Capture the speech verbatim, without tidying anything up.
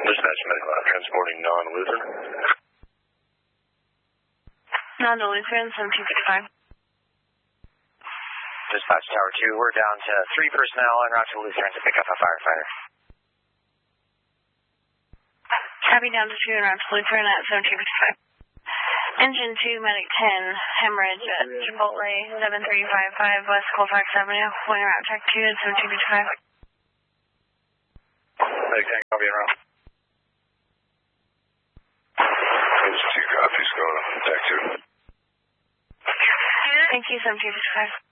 Dispatch medical out transporting non-Lutheran. Non-Lutheran, seventeen fifty-five. Dispatch Tower two, we're down to three personnel en route to Lutheran to pick up a firefighter. Copy, down to two en route to Lutheran at seventeen fifty-five. Engine two, Medic ten, hemorrhage at Chipotle, seven three five five West Colfax Avenue, wing route Tech two at seventeen fifty-five. Medic ten, copy en route. Engine two copies, go to Tech two. Thank you, seventeen fifty-five.